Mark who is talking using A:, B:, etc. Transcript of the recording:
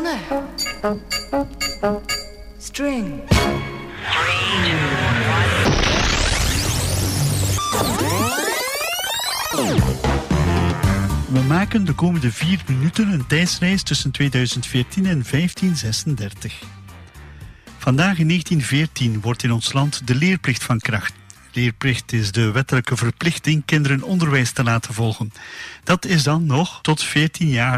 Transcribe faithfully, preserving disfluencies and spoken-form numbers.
A: Tenor. String.
B: We maken de komende vier minuten een tijdsreis tussen tweeduizend veertien en vijftien zesendertig. Vandaag in negentien veertien wordt in ons land de leerplicht van kracht. Leerplicht is de wettelijke verplichting kinderen onderwijs te laten volgen. Dat is dan nog tot veertien jaar.